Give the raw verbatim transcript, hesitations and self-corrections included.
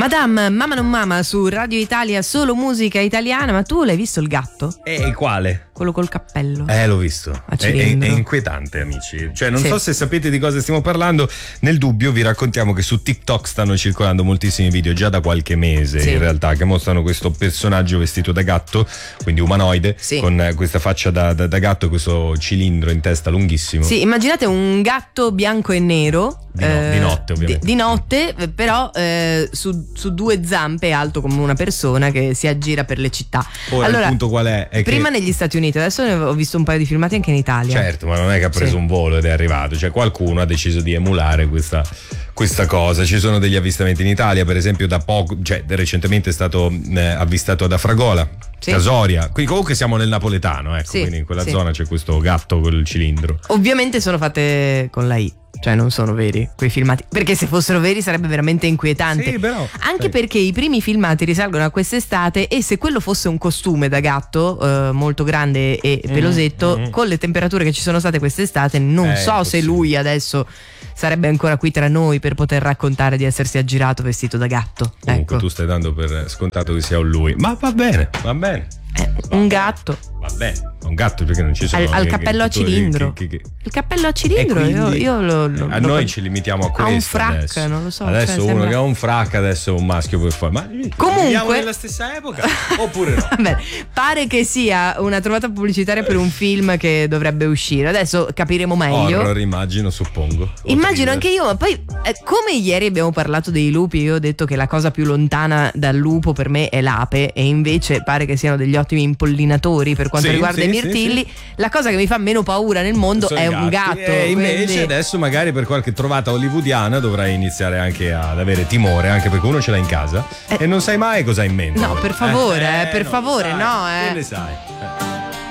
Madame, Mamma non Mama su Radio Italia, solo musica italiana. Ma tu l'hai visto il gatto? E quale? Quello col cappello. Eh, l'ho visto. È, è, è inquietante, amici. Cioè, non sì. so se sapete di cosa stiamo parlando. Nel dubbio vi raccontiamo che su TikTok stanno circolando moltissimi video già da qualche mese, sì. in realtà, che mostrano questo personaggio vestito da gatto, quindi umanoide, sì. con questa faccia da, da, da gatto e questo cilindro in testa lunghissimo. Sì, immaginate un gatto bianco e nero. Di, no, eh, di notte, ovviamente. Di, di notte, però eh, su, su due zampe, alto come una persona che si aggira per le città. Ora, allora, il punto qual è? È prima che... negli Stati Uniti, adesso ne ho visto un paio di filmati anche in Italia. Certo, ma non è che ha preso sì. un volo ed è arrivato, cioè qualcuno ha deciso di emulare questa, questa cosa. Ci sono degli avvistamenti in Italia, per esempio da poco, cioè recentemente è stato eh, avvistato ad Afragola, sì. Casoria, quindi comunque siamo nel napoletano, ecco, sì, quindi in quella sì. zona c'è questo gatto col cilindro. Ovviamente sono fatte con la I, cioè non sono veri quei filmati, perché se fossero veri sarebbe veramente inquietante. Sì, però, anche sì. perché i primi filmati risalgono a quest'estate e se quello fosse un costume da gatto eh, molto grande e pelosetto, mm, mm. con le temperature che ci sono state quest'estate non eh, so se lui adesso sarebbe ancora qui tra noi per poter raccontare di essersi aggirato vestito da gatto. Comunque ecco. tu stai dando per scontato che sia un lui, ma va bene, va bene. Eh, un gatto. Va bene, un gatto perché non ci sono. Al, al cappello a cilindro. Che, che, che... Il cappello a cilindro, quindi, io, io lo, lo. A lo, noi lo, ci limitiamo a questo. A un frac, adesso. non lo so. Adesso cioè, uno sembra... che ha un frac, adesso un maschio poi fuori. Ma comunque viviamo nella stessa epoca? Oppure no? Vabbè, pare che sia una trovata pubblicitaria per un film che dovrebbe uscire. Adesso capiremo meglio. Horror, immagino, suppongo. Immagino anche io, ma poi eh, come ieri abbiamo parlato dei lupi, io ho detto che la cosa più lontana dal lupo per me è l'ape, e invece pare che siano degli ottimi impollinatori per quanto sì, riguarda sì, i mirtilli. Sì, sì. La cosa che mi fa meno paura nel mondo sono è un gatto. E invece quindi... adesso magari per qualche trovata hollywoodiana dovrai iniziare anche ad avere timore, anche perché uno ce l'ha in casa eh. e non sai mai cosa ha in mente. No, per favore, eh, eh, per no, favore, sai, no, eh. Che ne sai? Eh.